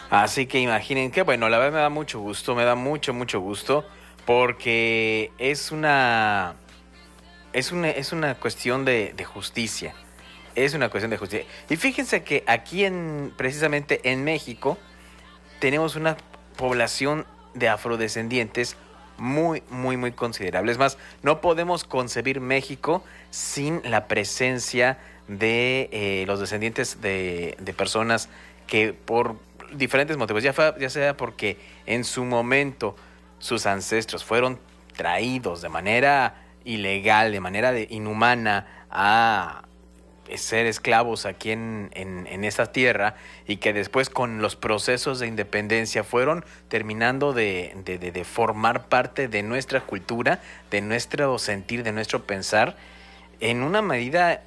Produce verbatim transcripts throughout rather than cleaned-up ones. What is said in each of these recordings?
Así que imaginen que, bueno, la verdad me da mucho gusto, me da mucho, mucho gusto, porque es una, es una, es una cuestión de, de justicia, es una cuestión de justicia. Y fíjense que aquí en, precisamente en México, tenemos una población de afrodescendientes muy, muy, muy considerable. Es más, no podemos concebir México sin la presencia de eh, los descendientes de, de personas que por diferentes motivos, ya, fa- ya sea porque en su momento sus ancestros fueron traídos de manera ilegal, de manera de- inhumana a ser esclavos aquí en, en, en esta tierra y que después con los procesos de independencia fueron terminando de, de, de, de formar parte de nuestra cultura, de nuestro sentir, de nuestro pensar, en una medida,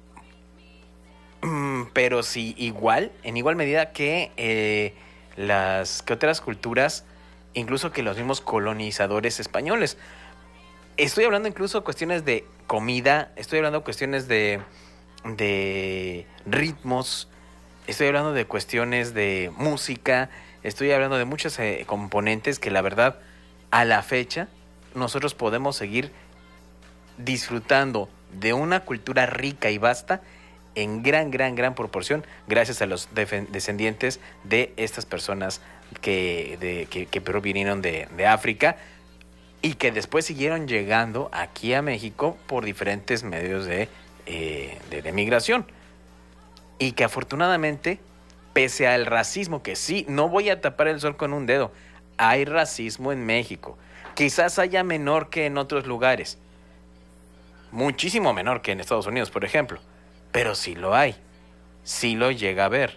mm, pero sí igual, en igual medida que eh, las que otras culturas, incluso que los mismos colonizadores españoles. Estoy hablando incluso cuestiones de comida, estoy hablando cuestiones de de ritmos, estoy hablando de cuestiones de música, estoy hablando de muchos eh, componentes que la verdad a la fecha nosotros podemos seguir disfrutando de una cultura rica y vasta en gran, gran, gran proporción gracias a los descendientes de estas personas que, de, que, que provinieron de, de África y que después siguieron llegando aquí a México por diferentes medios de, eh, de, de migración. Y que afortunadamente, pese al racismo, que sí, no voy a tapar el sol con un dedo, hay racismo en México. Quizás haya menor que en otros lugares, muchísimo menor que en Estados Unidos, por ejemplo, pero sí lo hay, sí lo llega a ver.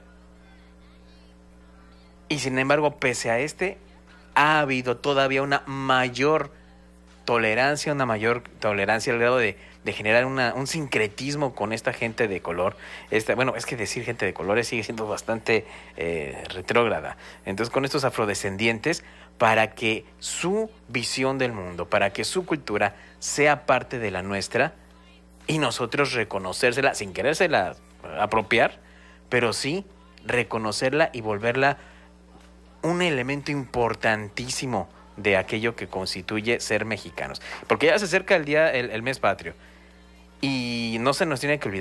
Y sin embargo, pese a este, ha habido todavía una mayor tolerancia, una mayor tolerancia al grado de, de generar una, un sincretismo con esta gente de color. Esta, bueno, es que decir gente de colores sigue siendo bastante eh, retrógrada. Entonces, con estos afrodescendientes, para que su visión del mundo, para que su cultura sea parte de la nuestra y nosotros reconocérsela sin querérsela apropiar, pero sí reconocerla y volverla un elemento importantísimo de aquello que constituye ser mexicanos. Porque ya se acerca el día, el, el mes patrio. Y no se nos tiene que olvidar